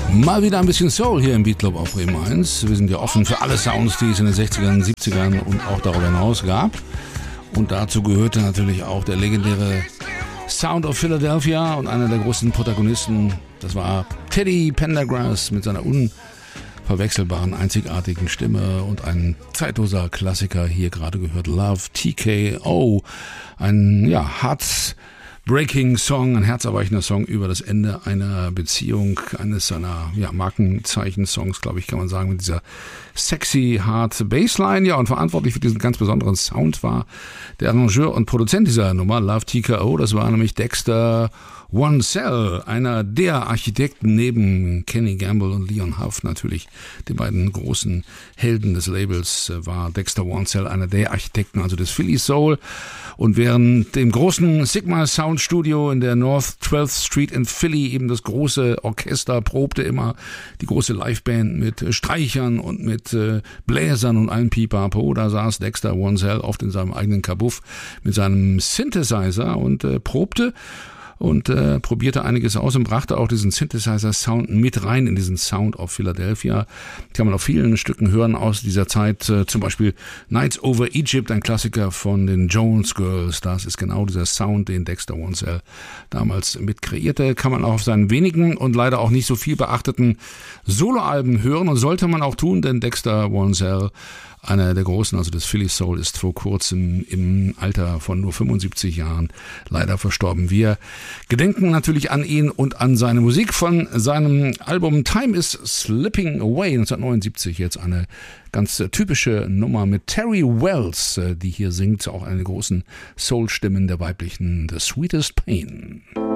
Mal wieder ein bisschen Soul hier im Beatclub auf Bremen 1. Wir sind ja offen für alle Sounds, die es in den 60ern, 70ern und auch darüber hinaus gab. Und dazu gehörte natürlich auch der legendäre Sound of Philadelphia und einer der großen Protagonisten, das war Teddy Pendergrass mit seiner unverwechselbaren, einzigartigen Stimme und ein zeitloser Klassiker, hier gerade gehört, Love TKO, ein Heartbreaking-Song, ein herzerweichender Song über das Ende einer Beziehung, eines seiner Markenzeichen-Songs, glaube ich, kann man sagen, mit dieser sexy, hard Bassline. Ja, und verantwortlich für diesen ganz besonderen Sound war der Arrangeur und Produzent dieser Nummer, Love TKO, das war nämlich Dexter Wansel, einer der Architekten neben Kenny Gamble und Leon Huff natürlich, die beiden großen Helden des Labels, war Dexter Wansel einer der Architekten, also des Philly Soul. Und während dem großen Sigma Sound Studio in der North 12th Street in Philly eben das große Orchester probte immer, die große Liveband mit Streichern und mit Bläsern und allem Pipapo, da saß Dexter Wansel oft in seinem eigenen Kabuff mit seinem Synthesizer und probte und probierte einiges aus und brachte auch diesen Synthesizer-Sound mit rein in diesen Sound of Philadelphia. Kann man auf vielen Stücken hören aus dieser Zeit, zum Beispiel Nights Over Egypt, ein Klassiker von den Jones Girls. Das ist genau dieser Sound, den Dexter Wansel damals mit kreierte. Kann man auch auf seinen wenigen und leider auch nicht so viel beachteten Soloalben hören und sollte man auch tun, denn Dexter Wansel, einer der Großen, also des Philly Soul, ist vor kurzem im Alter von nur 75 Jahren leider verstorben. Wir gedenken natürlich an ihn und an seine Musik. Von seinem Album Time is Slipping Away 1979 jetzt eine ganz typische Nummer mit Terry Wells, die hier singt, auch eine der großen Soul-Stimmen der weiblichen The Sweetest Pain.